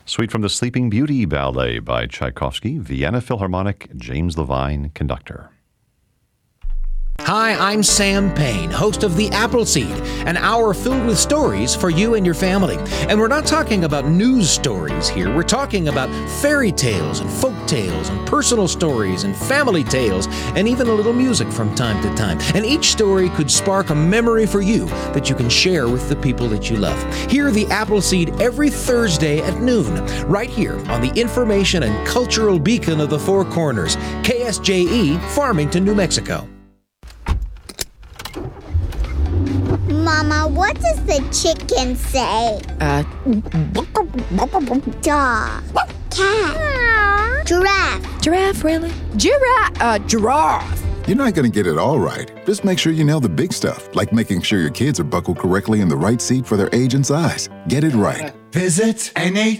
Suite from the Sleeping Beauty Ballet by Tchaikovsky, Vienna Philharmonic, James Levine, conductor. Hi, I'm Sam Payne, host of The Appleseed, an hour filled with stories for you and your family. And we're not talking about news stories here. We're talking about fairy tales and folk tales and personal stories and family tales and even a little music from time to time. And each story could spark a memory for you that you can share with the people that you love. Hear The Appleseed every Thursday at noon, right here on the information and cultural beacon of the Four Corners, KSJE, Farmington, New Mexico. Mama, what does the chicken say? Dog. Cat. Giraffe. Giraffe, really? Giraffe. You're not going to get it all right. Just make sure you nail the big stuff, like making sure your kids are buckled correctly in the right seat for their age and size. Get it right. Visit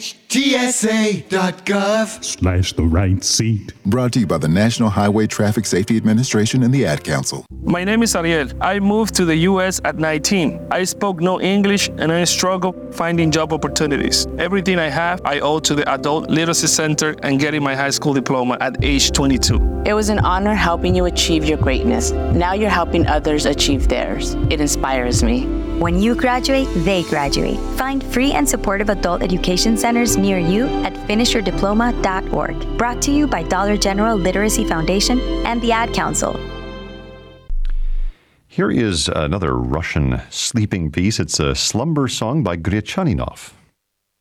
NHTSA.gov/the right seat. Brought to you by the National Highway Traffic Safety Administration and the Ad Council. My name is Ariel. I moved to the U.S. at 19. I spoke no English and I struggled finding job opportunities. Everything I have, I owe to the Adult Literacy Center and getting my high school diploma at age 22. It was an honor helping you achieve your greatness. Now you're helping others achieve theirs. It inspires me. When you graduate, they graduate. Find free and supportive adult education centers near you at finishyourdiploma.org. Brought to you by Dollar General Literacy Foundation and the Ad Council. Here is another Russian sleeping piece. It's a slumber song by Gryachaninov.